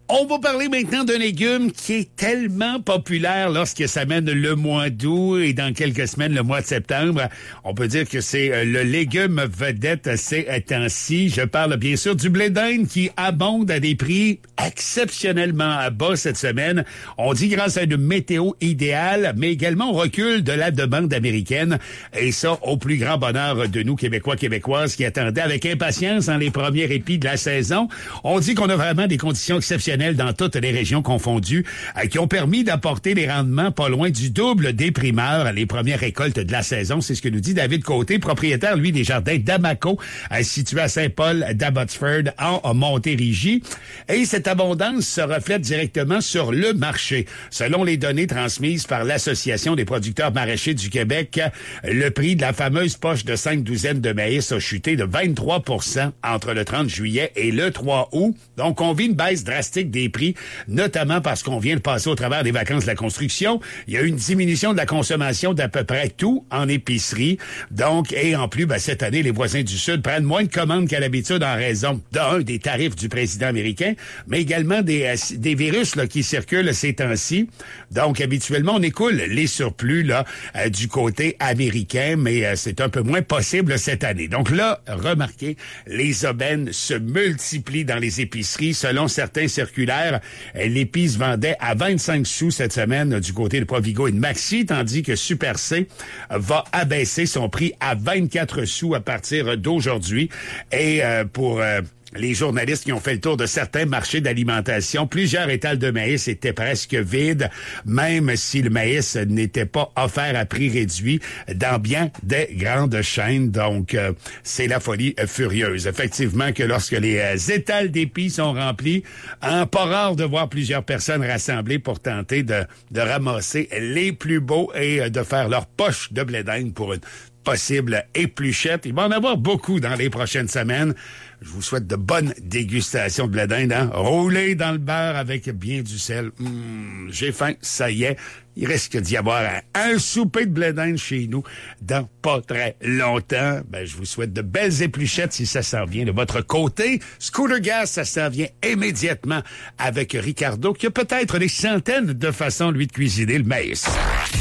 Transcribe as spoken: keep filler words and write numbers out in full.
On va parler maintenant d'un légume qui est tellement populaire lorsque ça mène le mois d'août et dans quelques semaines le mois de septembre. On peut dire que c'est le légume vedette ces temps-ci. Je parle bien sûr du blé d'Inde qui abonde à des prix exceptionnellement bas cette semaine. On dit grâce à une météo idéale, mais également au recul de la demande américaine. Et ça, au plus grand bonheur de nous, Québécois, Québécoises, qui attendaient avec impatience dans les premiers épis de la saison. On dit qu'on a vraiment des conditions exceptionnelles dans toutes les régions confondues, euh, qui ont permis d'apporter des rendements pas loin du double des primeurs, les premières récoltes de la saison. C'est ce que nous dit David Côté, propriétaire, lui, des jardins d'Amaco, euh, situé à Saint-Paul d'Abbotsford, en Montérégie. Et cette abondance se reflète directement sur le marché. Selon les données transmises par l'Association des producteurs maraîchers du Québec, le prix de la fameuse poche de cinq douzaines de maïs a chuté de vingt-trois pour cent entre le trente juillet et le trois août. Donc, on vit une baisse drastique des prix, notamment parce qu'on vient de passer au travers des vacances de la construction. Il y a eu une diminution de la consommation d'à peu près tout en épicerie. Donc, et en plus, ben, cette année, les voisins du Sud prennent moins de commandes qu'à l'habitude en raison d'un, des tarifs du président américain, mais également des, euh, des virus là, qui circulent ces temps-ci. Donc, habituellement, on écoule les surplus là euh, du côté américain, mais euh, c'est un peu moins possible cette année. Donc là, remarquez, les aubaines se multiplient dans les épiceries. Selon certains circulaires, l'épice vendait à vingt-cinq sous cette semaine du côté de Provigo et de Maxi, tandis que Super C va abaisser son prix à vingt-quatre sous à partir d'aujourd'hui. Et euh, pour... Euh, les journalistes qui ont fait le tour de certains marchés d'alimentation, plusieurs étals de maïs étaient presque vides, même si le maïs n'était pas offert à prix réduit dans bien des grandes chaînes. Donc, euh, c'est la folie euh, furieuse. Effectivement que lorsque les euh, étals d'épis sont remplis, hein, pas rare de voir plusieurs personnes rassemblées pour tenter de, de ramasser les plus beaux et euh, de faire leur poche de blé d'Inde pour une possible épluchette. Il va en avoir beaucoup dans les prochaines semaines. Je vous souhaite de bonnes dégustations de blé d'Inde, hein? Roulez dans le beurre avec bien du sel. Mmh, j'ai faim, ça y est. Il risque d'y avoir un, un souper de blé d'Inde chez nous dans pas très longtemps. Ben, je vous souhaite de belles épluchettes si ça s'en vient de votre côté. Scooter Gas, ça s'en vient immédiatement avec Ricardo, qui a peut-être des centaines de façons, lui, de cuisiner le maïs.